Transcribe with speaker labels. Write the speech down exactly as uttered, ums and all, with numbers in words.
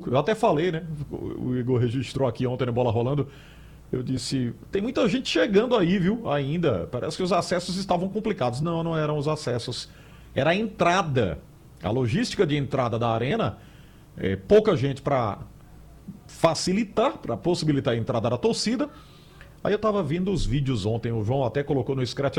Speaker 1: maluco. Eu até falei, né? O Igor registrou aqui ontem na Bola Rolando. Eu disse, tem muita gente chegando aí, viu? Ainda. Parece que os acessos estavam complicados. Não, não eram os acessos. Era a entrada. A logística de entrada da arena. É, pouca gente para facilitar, para possibilitar a entrada da torcida. Aí eu tava vendo os vídeos ontem. O João até colocou no Scratch